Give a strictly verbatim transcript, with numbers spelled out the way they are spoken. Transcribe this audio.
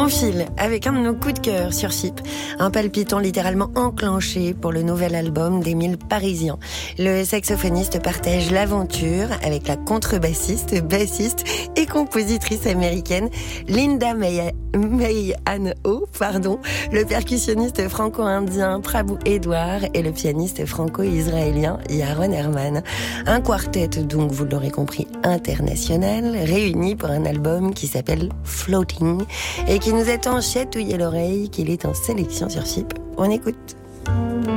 On file avec un de nos coups de cœur sur S I P, un palpitant littéralement enclenché pour le nouvel album d'Émile Parisien. Le saxophoniste partage l'aventure avec la contrebassiste, bassiste et compositrice américaine Linda May, May Ann Ho, pardon, le percussionniste franco-indien Prabhu Edouard et le pianiste franco-israélien Yaron Herman. Un quartet donc, vous l'aurez compris, international, réuni pour un album qui s'appelle Floating et qui nous a tant chatouillé l'oreille qu'il est en sélection sur S I P. On écoute.